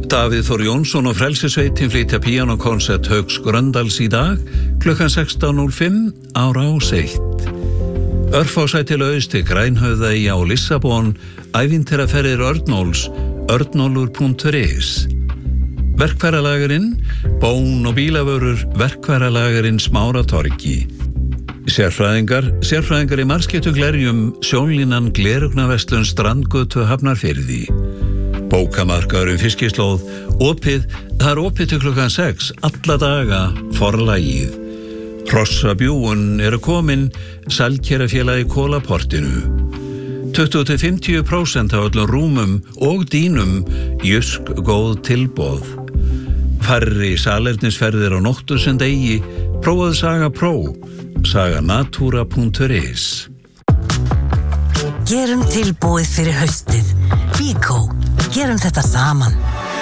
Davíð Þór Jónsson og Frelsissveitin flytja píanókonsert Hauks Gröndals í dag klukkan 16:05 á Rás 1. Örfásætil austi Grænhöfðaey á Lissabon, ævintýraferðir Örnóls, örnólfur.is. Verkfæralagurinn, bón og bílavörur, verkfæralagurinn Smáratorgi. Sérfræðingar í marsketuglerjum, sjónlínan Glerugnaverslun Strandgötu Hafnarfirði. Bókamarkaður fiskislóð, opið, það opið til klukkan 6, alla daga, forlagið. Hrossabjúgun komin, Sælkerafélagi Kólaportinu. 20-50% af öllum rúmum og dýnum, Jysk góð tilboð. Færri salernisferðir á nóttu sem degi, prófaðu Saga Pro, saganatura.is. Gerum tilbúið fyrir haustið. Bíkó. Gerum þetta saman.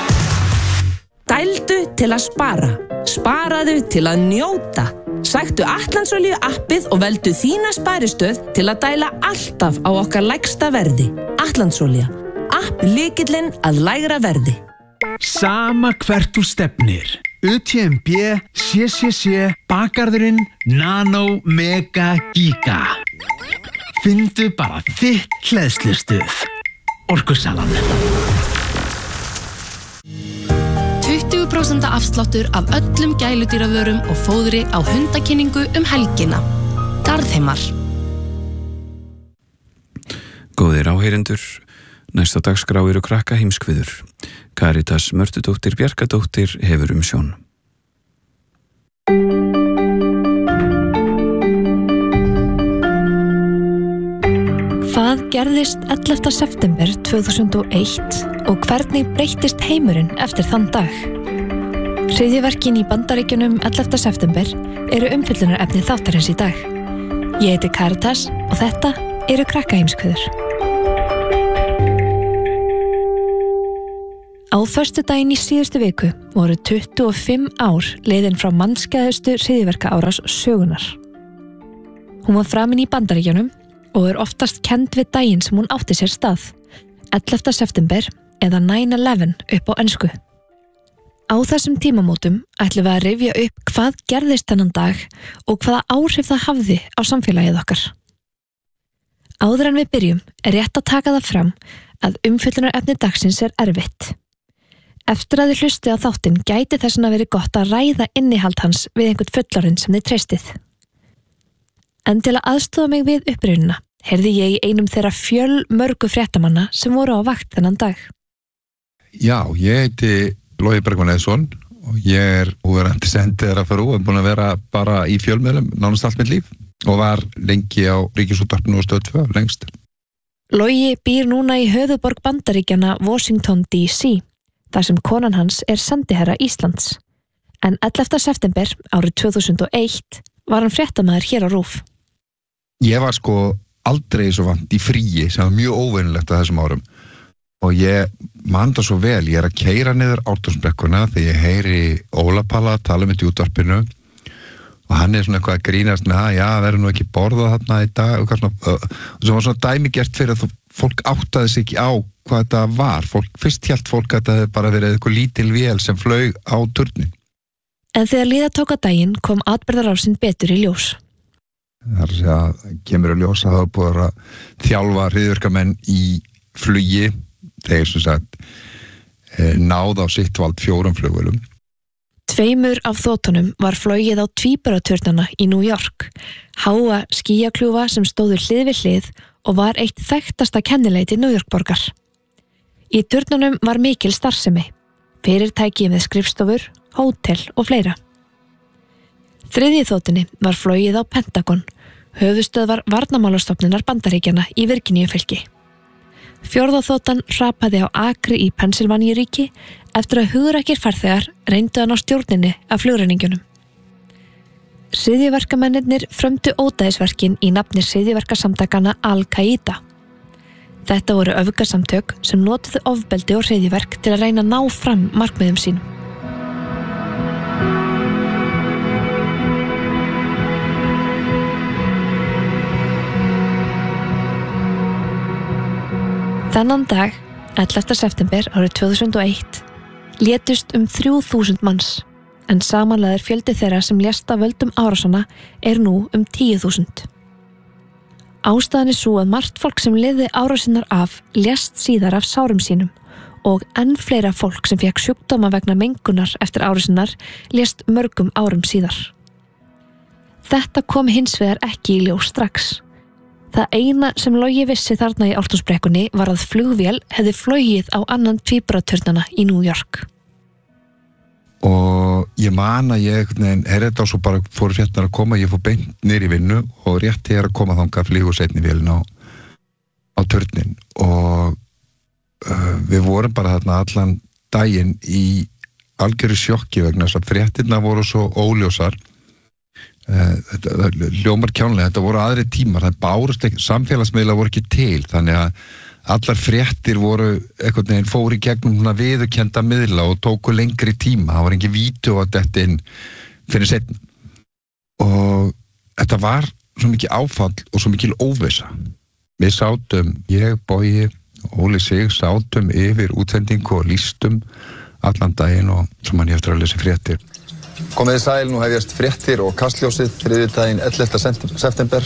Dældu til að spara. Sparaðu til að njóta. Sæktu Atlandsolíu appið og veldu þína sparistöð til að dæla alltaf á okkar lægsta verði. Atlandsolía. App lykillinn að lægra verði. Sama hvert þú stefnir. UTMB, CCC, Bakarðurinn, Nano, Mega, Giga. Findu bara þitt hleðslustuð. Orkusalan. 20% afsláttur af öllum gæludýravörum og fóðri á hundakynningu helgina. Garðheimar. Góðir áheyrendur, næsta dagskrá eru krakka heimskviður. Karitas Mörtudóttir Bjarkadóttir hefur umsjón. Hvað gerðist 11. september 2001 og hvernig breyttist heimurinn eftir þann dag? Hryðjuverkin í Bandaríkjunum 11. september eru umfjöllunarefni þáttarins í dag. Ég heiti Karitas og þetta eru krakkaheimskviður. Á föstudaginn í síðustu viku voru 25 ár liðin frá mannskæðustu hryðjuverkaárás sögunar. Hún var framin í Bandaríkjunum og oftast kennd við daginn sem hún átti sér stað, 11. september eða 9/11 upp á ensku. Á þessum tímamótum ætlum við að rifja upp hvað gerðist þennan dag og hvaða áhrif það hafði á samfélagið okkar. Áður en við byrjum rétt að taka það fram að umfjöllunarefni dagsins erfitt. Eftir að þið hlustið á þáttinn gæti þess að verið gott að ræða innihald hans við einhvern fullorðinn sem þið treystið. En til að aðstoða mig við upprunina heyrði ég í einum þeirra fjölmörgu fréttamanna sem voru á vakt þennan dag. Já, ég heiti Logi Bergmann Eðsson og ég verandi sendiherra fyrir og búin að vera bara í fjölmiðlum nánast allt mitt líf og var lengi á Ríkisútvarpinu og Stöð 2 lengst. Logi býr núna í höfuðborg Bandaríkjanna Washington DC, þar sem konan hans sendiherra Íslands. En 11. september árið 2001 var hann fréttamaður hér á RÚV. Ég var aldrei svo vant í fríi sem var mjög óvenjulegt á þessum árum og ég man það svo vel, ég að keyra niður Ártúnsbrekkuna þegar ég heyri Óla Palla tala um þetta í útvarpinu og hann svona eitthvað að grínast með já, verður nú ekki borðað þarna í dag og sem var svona dæmigert fyrir að fólk áttaði sig ekki á hvað þetta var. Fyrst hélt fólk að þetta hefði bara verið eitthvað lítil vél sem flaug á turnin. En þegar líða tók á daginn kom atburðarásin betur í ljós. Það kemur að ljós að það búið að þjálfa hryðjuverkamenn í flugi, þeir sem sagt náð á sitt vald 4 flugvélum. 2 af þotunum var flogið á tvíburaturnana í New York, háa skýjakljúfa sem stóðu hlið við hlið og var eitt þekktasta kennileiti New York-borgar. Í turnunum var mikil starfsemi, fyrirtæki með skrifstofur, hótel og fleira. 3. þotunni var flogið á Pentagon, höfuðstöðvar varnarmálastofnunar Bandaríkjanna í Virginíufylki. 4. þotan hrapaði á akri í Pennsylvaníuríki eftir að hugrakir farþegar reyndu að ná stjórninni af flugrenningjunum. Hryðjuverkamennirnir frömdu ódæðisverkin í nafni hryðjuverkasamtakanna Al-Qaida. Þetta voru öfgasamtök sem notuðu ofbeldi og hryðjuverk til að reyna að ná fram markmiðum sínum. Þennan dag, 11. september árið 2001, létust 3000 manns, en samanlagður fjöldi þeirra sem lést af völdum árásana nú 10.000. Ástæðan sú að margt fólk sem lifði árásinnar af lést síðar af sárum sínum og enn fleira fólk sem fékk sjúkdóma vegna mengunar eftir árásinnar lést mörgum árum síðar. Þetta kom hins vegar ekki í ljós strax. Það eina sem Logi vissi þarna í Ártúnsbrekkunni var að flugvél hefði flogið á annan tvíburaturnana í New York. Og ég man að ég þetta og svo bara fór frétnar að koma, ég fór beint niður í vinnu og rétt að koma þangað flýg og seinni vélina á turnin og við vorum bara þarna allan daginn í algjöru sjokki vegna þess að fréttirnar voru svo óljósar. Þetta hljómar kjánlega, þetta voru aðri tímar, það bárust ekki, samfélagsmiðlar voru ekki til, þannig að allar fréttir voru einhvern veginn fóru í gegnum viðurkennda miðla og tóku lengri tíma, það var engin vídeó að þetta inn fyrir seinna. Og þetta var svo mikið áfall og svo mikil óvissa. Við sátum, ég, Bogi, Óli Sig, sátum yfir útsendingu og lýstum allan daginn og svo man ég eftir að lesa fréttir. Komiði sæl, nú hefjast fréttir og kastljósið þriðjudaginn 11. september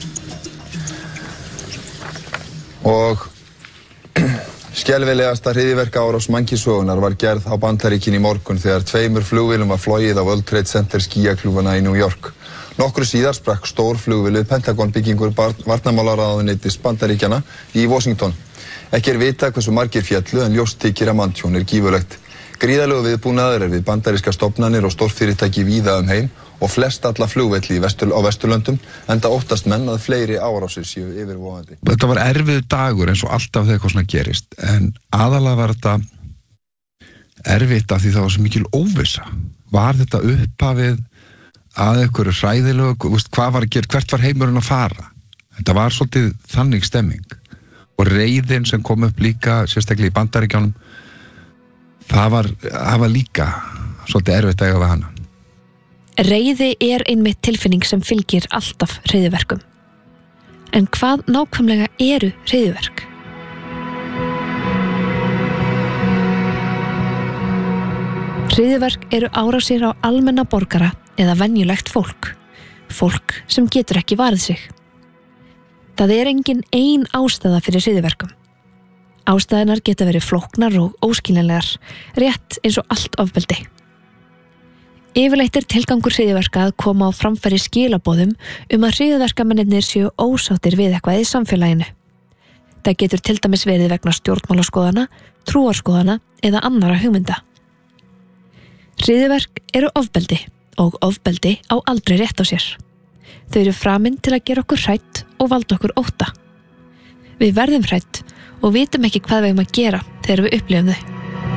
og skelfilegasta hryðjuverkaárás mannkynssögunnar var gerð á Bandaríkin í morgun þegar 2 flugvélum var flogið á World Trade Center skýjakljúfana í New York. Nokkru síðar sprakk stór flugvél við Pentagon byggingur varnarmálaráðuneytis Bandaríkjanna í Washington. Ekki vitað hversu margir féllu en ljóst þykir að manntjón gífurlegt. Gríðarlegu viðbúnaður við bandarískar stofnanir og stórfyrirtæki víða heim og flest alla flugvelli á Vesturlöndum enda óttast menn að fleiri árásir séu yfirvofandi. Þetta var erfiður dagur eins og alltaf þegar eitthvað svona gerist en aðalega var þetta erfitt af því það var svo mikil óvissa. Var þetta upphafið að einhverju hræðilegu, hvað var að gera, hvert var heimurinn að fara? Þetta var svolítið þannig stemming og reiðin sem kom upp líka sérstaklega í Bandaríkjánum það var líka svolítið erfitt að eiga við hana. Reiði einmitt tilfinning sem fylgir alltaf hryðjuverkum. En hvað nákvæmlega eru hryðjuverk? Hryðjuverk eru árásir á almenna borgara eða venjulegt fólk. Fólk sem getur ekki varið sig. Það engin ein ástæða fyrir hryðjuverkum. Ástæðunar geta verið flóknar og óskiljanlegar, rétt eins og allt ofbeldi. Yfirleitt tilgangur hryðjuverka að koma á framfæri skilaboðum að hryðjuverkamennirnir séu ósáttir við eitthvað í samfélaginu. Það getur til dæmis verið vegna stjórnmálaskoðana, trúarskoðana eða annarra hugmynda. Hryðjuverk eru ofbeldi og ofbeldi á aldrei rétt á sér. Þau eru framin til að gera okkur hrætt og valda okkur ótta. Við verðum hrætt og vitum ekki hvað við eigum að gera þegar við upplifum þau.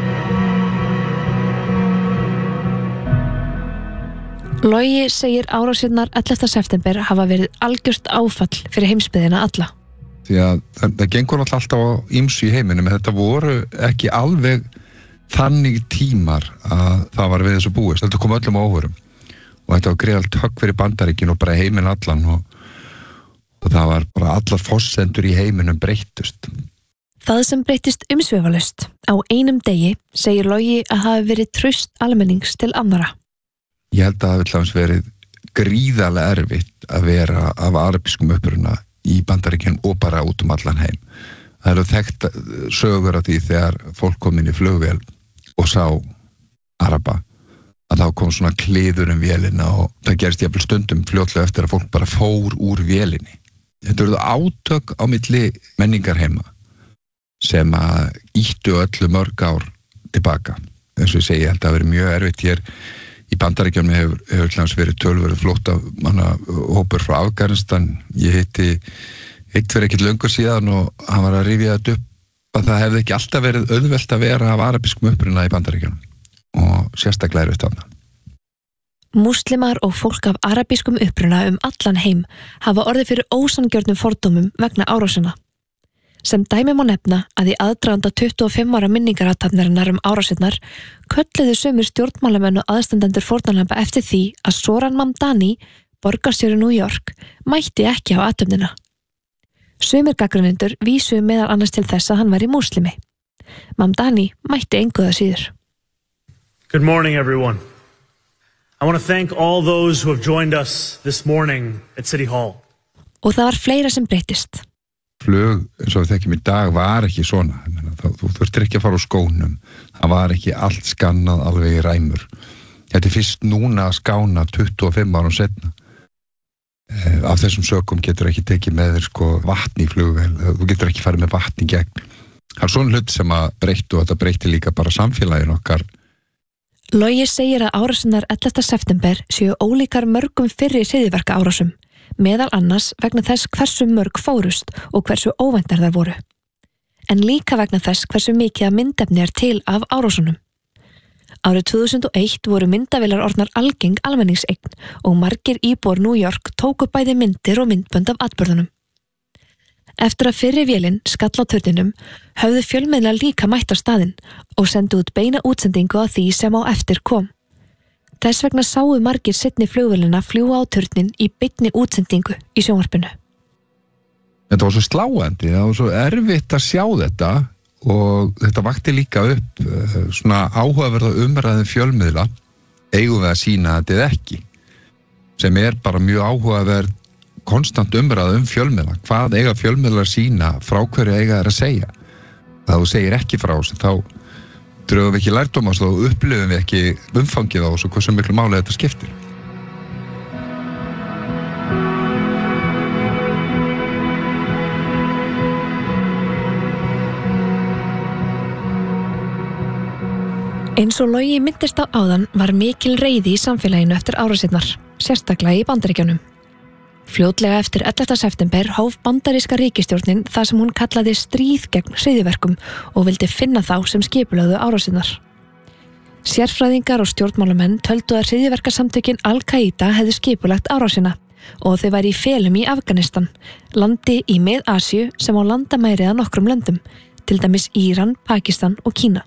Logi segir árásirnar 11. september hafa verið algjört áfall fyrir heimsbyggðina alla. Því að það gengur alltaf á ýmsu í heiminum, en þetta voru ekki alveg þannig tímar að það var við þessu búist. Þetta kom öllum á óvörum og þetta var greiðalt högg fyrir Bandaríkin og bara heiminn allan og það var bara allar forsendur í heiminum breyttust. Það sem breyttist umsvifalaust á einum degi segir Logi að hafi verið traust almennings til annara. Ég held að það hafi hljóms verið gríðarlega erfitt að vera af arabískum uppruna í Bandaríkjunum og bara út allan heim. Það eru þekkt sögur af því þegar fólk kom inn í flugvél og sá araba að þá kom svona kliður vélina og það gerist jafnvel stundum fljótlega eftir að fólk bara fór úr vélinni. Þetta eru átök á milli menningar heima sem að ýttu öllu mörg ár tilbaka. Eins og ég segi, ég held að vera mjög erfitt hér í Bandaríkjunum hefur hljóms verið tölverið flóttahópur frá Afganistan. Ég hitti eitt fyrir ekkert löngu síðan og hann var að rifja þetta upp að það hefði ekki alltaf verið auðvelt að vera af arabískum uppruna í Bandaríkjunum og sérstaklega erfitt af það. Múslimar og fólk af arabískum uppruna allan heim hafa orðið fyrir ósanngjörnum fordómum vegna árásina. Sem dæmi má nefna að í aðdraganda 25 ára minningarathafnarinnar árásirnar kölluðu sumir stjórnmálamenn og aðstandendur fórnarlamba eftir því að Zohran Mamdani, borgarstjóri New York, mætti ekki á athöfnina. Sumir gagnrýnendur vísuðu meðal annars til þess að hann væri múslimi. Mamdani mætti engu að síður. Good morning, everyone. I want to thank all those who have joined us this morning at City Hall. Og það var fleira sem breytist. Flug, eins og við þekkjum í dag, var ekki svona. Þú þurftir ekki að fara á skónum. Það var ekki allt skannað alveg í ræmur. Þetta er fyrst núna að skána 25 árum setna. Af þessum sökum getur ekki tekið með þér vatn í flugvél. Þú getur ekki farið með vatn í gegn. Það er svona hlut sem að breyttu og þetta breytti líka bara samfélagin okkar. Logi segir að árásinnar 11. september séu ólíkar mörgum fyrri hryðjuverka árásum, meðal annars vegna þess hversu mörg fórust og hversu óvæntar þær voru. En líka vegna þess hversu mikið af myndefni til af árásunum. Árið 2001 voru myndavélar orðnar algeng almenningseign og margir íbúar New York tóku bæði myndir og myndbönd af atburðunum. Eftir að fyrri vélin skall á turninum höfðu fjölmiðlar líka mætt á staðinn og sendu út beina útsendingu á því sem á eftir kom. Þess vegna sáu margir seinni flugvélina fljúga á turnin í beinni útsendingu í sjónvarpinu. Þetta var svo sláandi, það var svo erfitt að sjá þetta og þetta vakti líka upp svona áhugaverða umræðum fjölmiðla, eigum við að sýna þetta eða ekki, sem bara mjög áhugaverð konstant umræða fjölmiðla. Hvað eiga fjölmiðlar sína, frá hverju eiga þeir að segja? Það þú segir ekki frá þessu, þá drögum við ekki lærdóm á þessu, þá upplifum við ekki umfangið á þessu, hversu miklu máli þetta skiptir. Eins og Logi minntist á áðan var mikil reiði í samfélaginu eftir árásirnar, sérstaklega í Bandaríkjunum. Fljótlega eftir 11. september hóf bandaríska ríkisstjórnin það sem hún kallaði stríð gegn hryðjuverkum og vildi finna þá sem skipulögðu árásirnar. Sérfræðingar og stjórnmálamenn töldu að hryðjuverkasamtökin Al-Qaida hefðu skipulagt árásina og þau væri í felum í Afganistan, landi í Mið-Asíu sem á landamæri að nokkrum löndum, til dæmis Íran, Pakistan og Kína.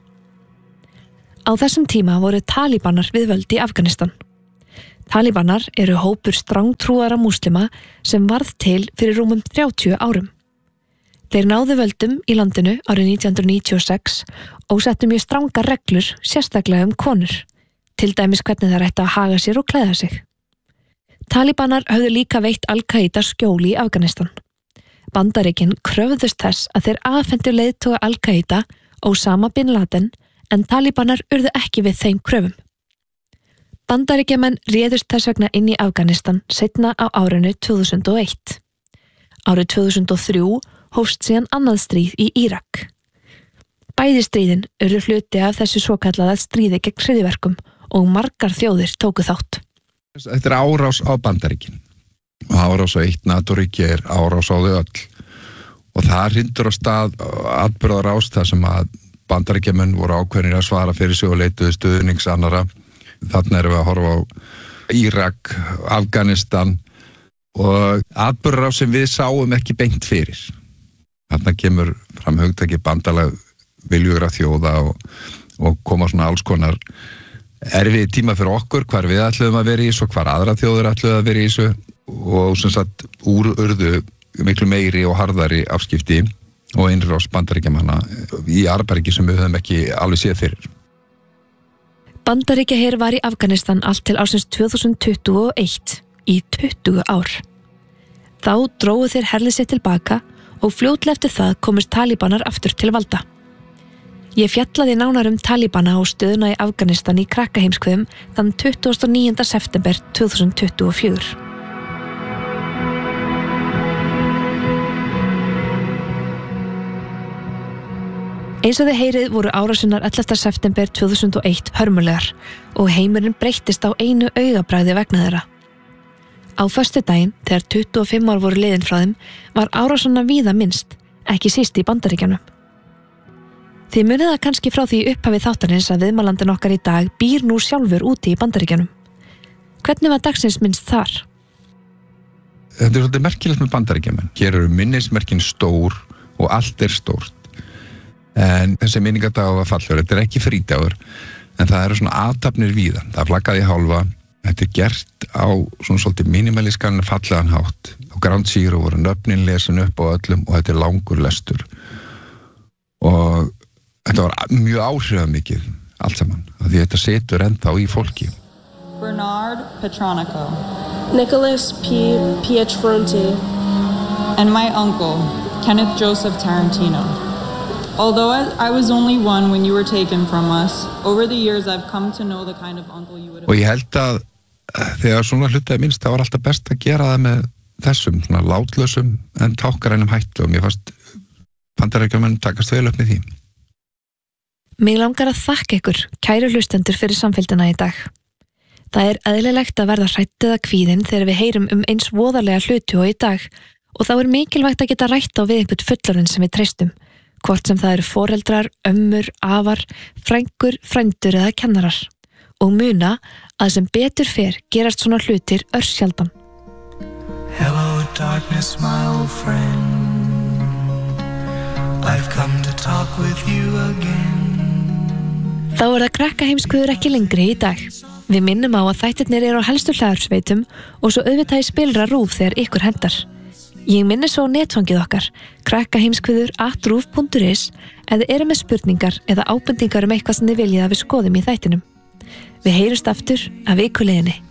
Á þessum tíma voru talibanar við völd í Afganistan. Talibanar eru hópur strangtrúara múslima sem varð til fyrir rúmum 30 árum. Þeir náðu völdum í landinu árið 1996 og settu mjög strangar reglur, sérstaklega konur, til dæmis hvernig þær ættu að haga sér og klæða sig. Talibanar höfðu líka veitt Al-Qaida skjóli í Afganistan. Bandaríkin kröfðust þess að þeir afhentu leiðtoga Al-Qaida, Osama bin Laden, en talibanar urðu ekki við þeim kröfum. Bandaríkjamenn réðust þess vegna inn í Afganistan seinna á árinu 2001. Árið 2003 hófst síðan annað stríð í Írak. Bæði stríðin eru hluti af þessu svokallaða stríði gegn hryðjuverkum og margar þjóðir tóku þátt. Þetta árás á Bandaríkin og árás á eitt NATO-ríki árás á þau öll og það hrindur á stað atburðarás þar sem að Bandaríkjamenn voru ákveðnir að svara fyrir sig og leituðu stuðnings annarra. Þarna erum við að horfa á Írak, Afganistan og atburðarás sem við sáum ekki beint fyrir. Þarna kemur fram hugtakið bandalag viljugra þjóða og koma svona alls konar erfið tíma fyrir okkur, hvar við ætluðum að vera í þessu og hvar aðra þjóður ætluðu að vera í þessu og sem sagt urðu miklu meiri og harðari afskipti og innrás Bandaríkjamanna í arfbergi sem við höfum ekki alveg séð fyrir. Bandaríkjaher var í Afganistan allt til ársins 2021 í 20 ár. Þá drógu þeir herlið sér tilbaka og fljótlega eftir það komust talibanar aftur til valda. Ég fjallaði nánar talibana og stöðuna í Afganistan í Krakkaheimskviðum þann 29. september 2024. Eins og þið heyrið voru árásinnar 11. september 2001 hörmulegar og heimurinn breyttist á einu augabragði vegna þeirra. Á föstudaginn, þegar 25 ár voru liðin frá þeim, var árásanna víða minnst, ekki síst í Bandaríkjunum. Þið munið það kannski frá því upphafi þáttarins að viðmælandinn okkar í dag býr nú sjálfur úti í Bandaríkjunum. Hvernig var dagsins minnst þar? Þetta er svolítið merkilegt með Bandaríkjamenn. Hér eru minnismerkin stór og allt stórt. En þessi minningardagur var fallegur, þetta er ekki frídagur, en það eru svona athafnir víða. Það flaggaði í hálfa, þetta er gert á svona svolítið minimalískan fallegan hátt. Á Ground Zero voru nöfnin lesin upp á öllum og þetta er langur lestur. Og þetta var mjög áhrifamikið allt saman, af því þetta situr ennþá í fólki. Bernard Petronico. Nicholas P. Pietronti. And my uncle, Kenneth Joseph Tarantino. Although I was only one when you were taken from us, over the years I've come to know the kind of uncle you would have... Og ég held að þegar svona hlutaði minnst, það var alltaf best að gera það með þessum, svona látlausum en tákkarænum hættum. Ég fannst Bandaríkjamenn takast vel upp með því. Mig langar að þakka ykkur, kæru hlustendur, fyrir samfylgdina í dag. Það er eðlilegt að verða hrætt eða kvíðin þegar við heyrum eins voðalega hluti og í dag, og þá er mikilvægt að geta rætt á við einhvern fullorðinn sem við treystum, hvort sem það eru foreldrar, ömmur, afar, frængur, frændur eða kennarar. Og muna að sem betur fer gerast svona hlutir örsjaldan. Hello darkness my old friend, I've come to talk with you again. Þá er það Krakkaheimskviður ekki lengri í dag. Við minnum á að þættirnir eru á helstu hlaðvarpsveitum og svo auðvitað í spilra RÚV þegar ykkur hendar. Ég minni svo á netfangið okkar, krakkaheimskviður@ruv.is, ef þið eru með spurningar eða ábendingar eitthvað sem þið viljið að við skoðum í þættinum. Við heyrumst aftur af vikuleiðinni.